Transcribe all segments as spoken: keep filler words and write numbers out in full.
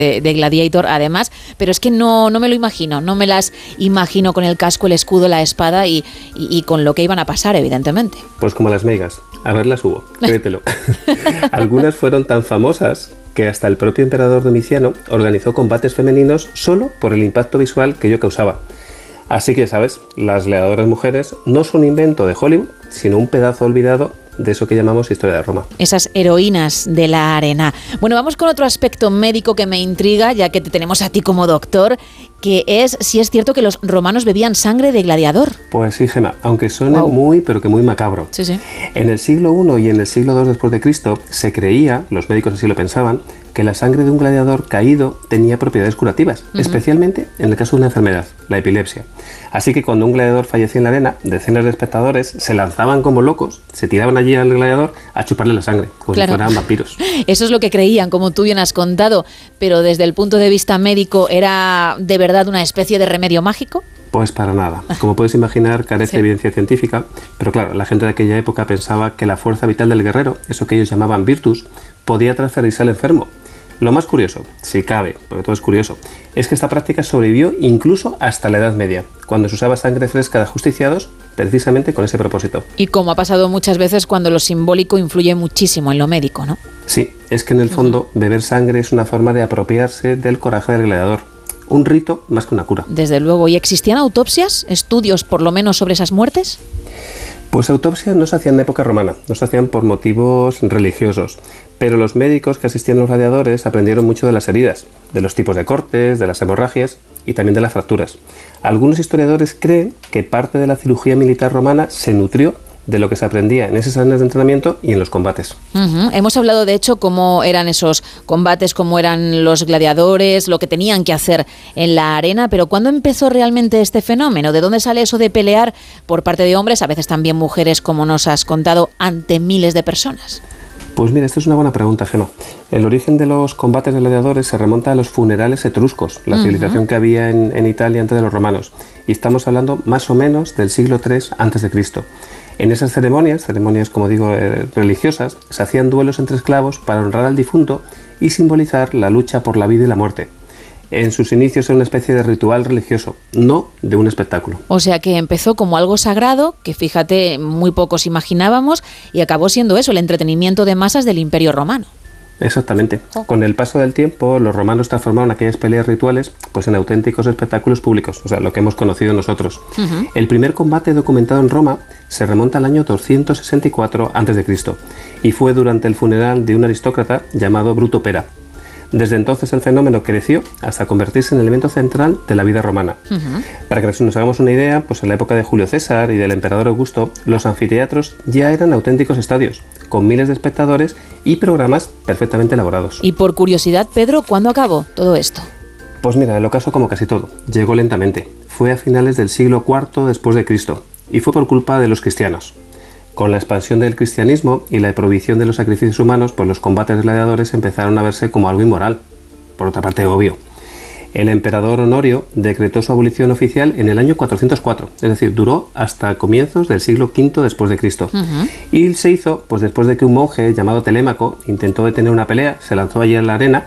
de, de Gladiator además, pero es que no, no me lo imagino, no me las imagino con el casco, el escudo, la espada y, y, y con lo que iban a pasar, evidentemente. Pues como las meigas, a ver las hubo, créetelo. Algunas fueron tan famosas que hasta el propio emperador Domiciano organizó combates femeninos solo por el impacto visual que ello causaba. Así que, ¿sabes? Las gladiadoras mujeres no son un invento de Hollywood, sino un pedazo olvidado de eso que llamamos historia de Roma. Esas heroínas de la arena. Bueno, vamos con otro aspecto médico que me intriga, ya que te tenemos a ti como doctor, que es si es cierto que los romanos bebían sangre de gladiador. Pues sí, Gemma, aunque suene wow. muy, pero que muy macabro. Sí, sí. En el siglo primero y en el siglo segundo después de Cristo se creía, los médicos así lo pensaban, que la sangre de un gladiador caído tenía propiedades curativas, uh-huh. especialmente en el caso de una enfermedad, la epilepsia. Así que cuando un gladiador fallecía en la arena, decenas de espectadores se lanzaban como locos, se tiraban allí al gladiador a chuparle la sangre, como claro. si fueran vampiros. Eso es lo que creían, como tú bien has contado, pero desde el punto de vista médico, ¿era de verdad una especie de remedio mágico? Pues para nada. Como puedes imaginar, carece sí. de evidencia científica, pero claro, la gente de aquella época pensaba que la fuerza vital del guerrero, eso que ellos llamaban virtus, podía transferirse al enfermo. Lo más curioso, si cabe, porque todo es curioso, es que esta práctica sobrevivió incluso hasta la Edad Media, cuando se usaba sangre fresca de ajusticiados precisamente con ese propósito. Y como ha pasado muchas veces cuando lo simbólico influye muchísimo en lo médico, ¿no? Sí, es que en el fondo beber sangre es una forma de apropiarse del coraje del gladiador. Un rito más que una cura. Desde luego. ¿Y existían autopsias? ¿Estudios por lo menos sobre esas muertes? Pues autopsias no se hacían en época romana, no se hacían por motivos religiosos, pero los médicos que asistían a los gladiadores aprendieron mucho de las heridas, de los tipos de cortes, de las hemorragias y también de las fracturas. Algunos historiadores creen que parte de la cirugía militar romana se nutrió de lo que se aprendía en esas áreas de entrenamiento y en los combates. Uh-huh. Hemos hablado de hecho cómo eran esos combates, cómo eran los gladiadores, lo que tenían que hacer en la arena, pero ¿cuándo empezó realmente este fenómeno? ¿De dónde sale eso de pelear por parte de hombres, a veces también mujeres, como nos has contado, ante miles de personas? Pues mira, esta es una buena pregunta, Gemma. El origen de los combates de gladiadores se remonta a los funerales etruscos, la uh-huh. civilización que había en, en Italia antes de los romanos, y estamos hablando más o menos del siglo tercero antes de Cristo. En esas ceremonias, ceremonias como digo eh, religiosas, se hacían duelos entre esclavos para honrar al difunto y simbolizar la lucha por la vida y la muerte. En sus inicios era una especie de ritual religioso, no de un espectáculo. O sea que empezó como algo sagrado, que fíjate, muy pocos imaginábamos, y acabó siendo eso, el entretenimiento de masas del Imperio Romano. Exactamente. Con el paso del tiempo, los romanos transformaron aquellas peleas rituales pues, en auténticos espectáculos públicos, o sea, lo que hemos conocido nosotros. Uh-huh. El primer combate documentado en Roma se remonta al año doscientos sesenta y cuatro antes de Cristo y fue durante el funeral de un aristócrata llamado Bruto Pera. Desde entonces el fenómeno creció hasta convertirse en el elemento central de la vida romana. Uh-huh. Para que nos hagamos una idea, pues en la época de Julio César y del emperador Augusto, los anfiteatros ya eran auténticos estadios, con miles de espectadores y programas perfectamente elaborados. Y por curiosidad, Pedro, ¿cuándo acabó todo esto? Pues mira, el ocaso como casi todo, llegó lentamente. Fue a finales del siglo cuarto después de Cristo y fue por culpa de los cristianos. Con la expansión del cristianismo y la prohibición de los sacrificios humanos, pues los combates de gladiadores empezaron a verse como algo inmoral. Por otra parte, obvio. El emperador Honorio decretó su abolición oficial en el año cuatrocientos cuatro, es decir, duró hasta comienzos del siglo quinto después de Cristo. Uh-huh. Y se hizo pues después de que un monje llamado Telémaco intentó detener una pelea, se lanzó allí en la arena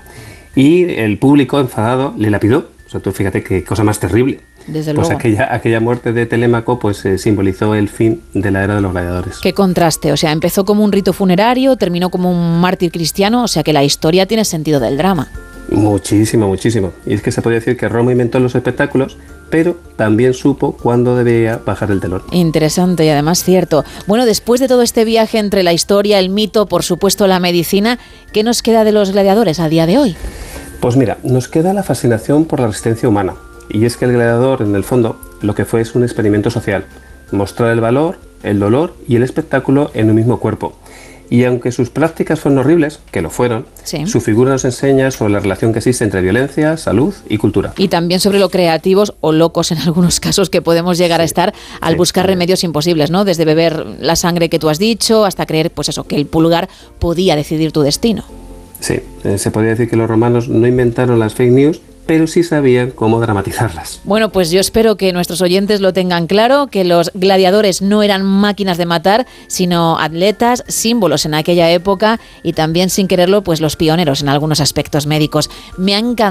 y el público enfadado le lapidó. O sea, tú fíjate qué cosa más terrible. Desde pues luego. aquella, aquella muerte de Telémaco pues eh, simbolizó el fin de la era de los gladiadores. Qué contraste, o sea, empezó como un rito funerario, terminó como un mártir cristiano, o sea que la historia tiene sentido del drama. Muchísimo, muchísimo. Y es que se podría decir que Roma inventó los espectáculos, pero también supo cuándo debía bajar el telón. Interesante y además cierto. Bueno, después de todo este viaje entre la historia, el mito, por supuesto la medicina, ¿qué nos queda de los gladiadores a día de hoy? Pues mira, nos queda la fascinación por la resistencia humana. Y es que el gladiador, en el fondo, lo que fue es un experimento social. Mostrar el valor, el dolor y el espectáculo en un mismo cuerpo. Y aunque sus prácticas fueron horribles, que lo fueron, sí. su figura nos enseña sobre la relación que existe entre violencia, salud y cultura. Y también sobre lo creativos o locos en algunos casos que podemos llegar sí. a estar al sí, buscar sí. remedios imposibles, ¿no? Desde beber la sangre que tú has dicho hasta creer, pues eso, que el pulgar podía decidir tu destino. Sí, eh, se podría decir que los romanos no inventaron las fake news, pero sí sabían cómo dramatizarlas. Bueno, pues yo espero que nuestros oyentes lo tengan claro, que los gladiadores no eran máquinas de matar, sino atletas, símbolos en aquella época y también, sin quererlo, pues los pioneros en algunos aspectos médicos. Me ha encantado.